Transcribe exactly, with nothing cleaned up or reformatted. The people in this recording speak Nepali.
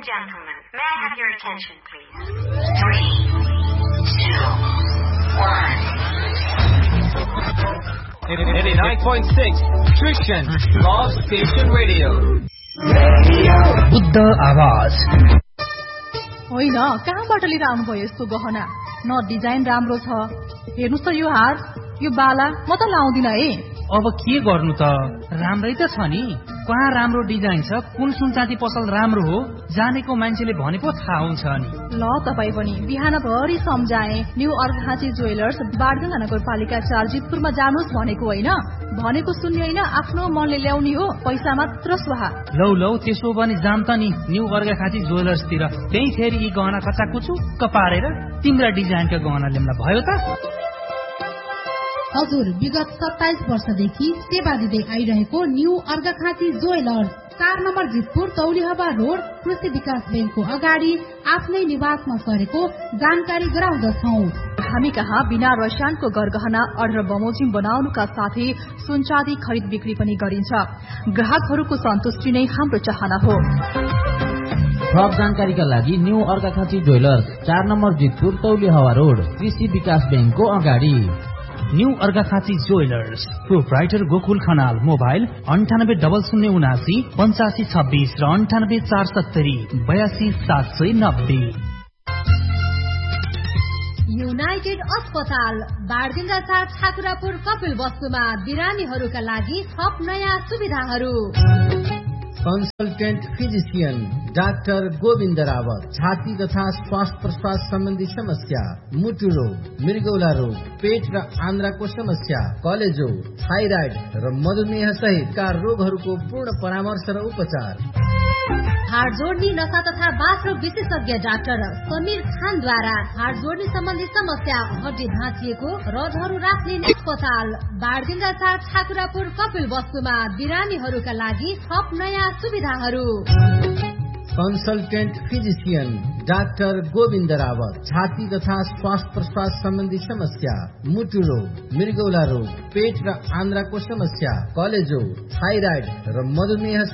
gentlemen, may I have your attention, please? Three, two, one. eighty-nine point six Christian Love Station Radio. Buddha आवाज होइन, कहाँबाट लिएर आउनुभयो यस्तो गहना? न डिजाइन राम्रो छ। हेर्नुहोस् त यो हार, यो बाला म त लाउँदिन है। अब के गर्नु त, राम्रै त छ नि। कहाँ राम्रो डिजाइन छ, कुन सुनचाँदी पसल राम्रो हो, जानेको मान्छेले भनेको थाहा हुन्छ नि। ल तपाईँ पनि बिहानभरि सम्झाए न्यू अर्घाखाँची ज्वेलर्स बारगाङा नगरपालिका चार जितपुरमा जानुहोस् भनेको होइन, भनेको सुन्ने होइन, आफ्नो मनले ल्याउने हो, पैसा मात्र स्वाहा। लौ लौ त्यसो भने जाम त नि न्यू अर्घाखाँची ज्वेलर्सतिर। त्यही फेरि यी गहना कचाकुचुक्क पारेर तिम्रा डिजाइनका गहना ल्याउँला भयो त। हजुर, विगत सत्ताइस वर्षदेखि सेवा दिँदै आइरहेको न्यू अर्घाखाँची ज्वेलर्स चार नम्बर जितपुर तौलिहवा रोड कृषि विकास ब्याङ्कको अगाडि आफ्नै निवासमा सरेको जानकारी गराउँदछौ। हामी कहाँ बिना रसायनको गरगहना अर्डर बमोजिम बनाउनुका साथै सुनचाँदी खरिद बिक्री पनि गरिन्छ। ग्राहकहरूको सन्तुष्टि नै हाम्रो चाहना हो। थप जानकारीका लागि न्यू अर्घाखाँची ज्वेलर्स चार नम्बर जितपुर तौलिहवा रोड कृषि विकास ब्याङ्कको अगाडि। New Arghakhanchi jewellers, proprietor Gokul Khanal, mobile अन्ठानब्बे डबल शून्य उनासी पञ्चासी छब्बिस र अन्ठानब्बे चार सत्तरी बयासी सात सय नब्बे। युनाइटेड अस्पताल बारदिन्दा चार ठाकुरापुर कपिल वस्तुमा बिरामीहरूका लागि थप नयाँ सुविधाहरू। Consultant physician doctor Govind Rawat, छाती तथा श्वास प्रश्वास सम्बन्धी समस्या, मुटु रोग, मृगौला रोग, पेट र आन्द्राको समस्या, कलेजो, थाइराइड र मधुमेह सहितका रोगहरूको पूर्ण परामर्श र उपचार। हाड जोड्ने नसा तथा बाथरुम विशेषज्ञ डाक्टर समीर खानद्वारा हाड जोड्ने सम्बन्धी समस्या, हड्डी भाँचिएको, रडहरू राख्ने अस्पताल बारदिन्दा चार ठाकुरापुर कपिल वस्तुमा बिरामीहरूका लागि थप नयाँ सुविधाहरू। Consultant physician doctor Govind Rawat, छाती तथा श्वास प्रश्वास सम्बन्धी समस्या, मुटु रोग, मृगौला रोग, पेट र आन्द्राको समस्या, कलेजो, थाइराइड र मधुमेह